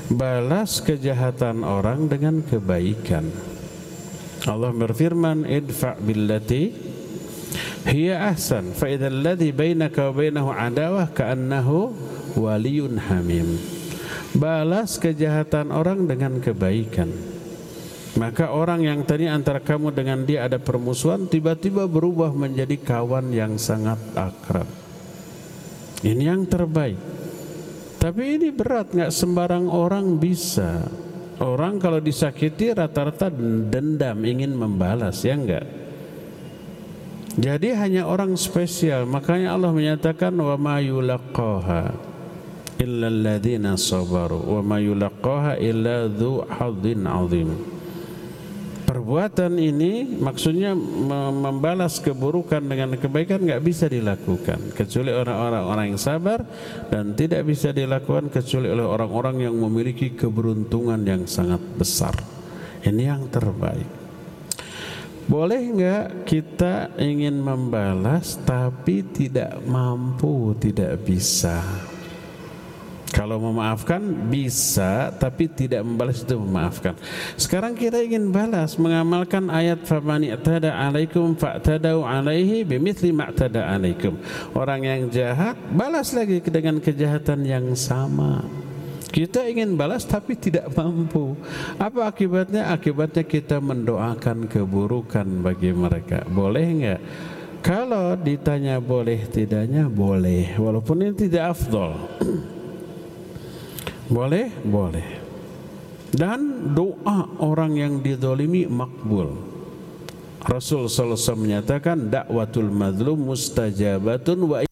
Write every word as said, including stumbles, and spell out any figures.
balas kejahatan orang dengan kebaikan. Allah berfirman, idfa' billati hiya ahsan fa idzal ladzi bainaka wa bainahu adawah ka'annahu waliyyun hamim. Balas kejahatan orang dengan kebaikan, maka orang yang tadi antara kamu dengan dia ada permusuhan tiba-tiba berubah menjadi kawan yang sangat akrab. Ini yang terbaik. Tapi ini berat, nggak sembarang orang bisa. Orang kalau disakiti rata-rata dendam, ingin membalas, ya enggak? Jadi hanya orang spesial. Makanya Allah menyatakan wa ma yulaqaha illa alladziina sabaru wa ma yulaqaha illa dzu hadzin 'adzim. Perbuatan ini maksudnya membalas keburukan dengan kebaikan nggak bisa dilakukan kecuali orang-orang orang yang sabar, dan tidak bisa dilakukan kecuali oleh orang-orang yang memiliki keberuntungan yang sangat besar. Ini yang terbaik. Boleh nggak kita ingin membalas tapi tidak mampu, tidak bisa? Kalau memaafkan bisa, tapi tidak membalas itu memaafkan. Sekarang kita ingin balas, mengamalkan ayat faman i'tada 'alaikum fa'tadau 'alaihi bimithli ma'tada 'alaikum. Orang yang jahat balas lagi dengan kejahatan yang sama. Kita ingin balas tapi tidak mampu. Apa akibatnya? Akibatnya kita mendoakan keburukan bagi mereka. Boleh enggak? Kalau ditanya boleh tidaknya, boleh. Walaupun ini tidak afdol. Boleh? Boleh. Dan doa orang yang dizalimi makbul. Rasul sallallahu alaihi wasallam menyatakan dakwatul mazlum mustajabatun wa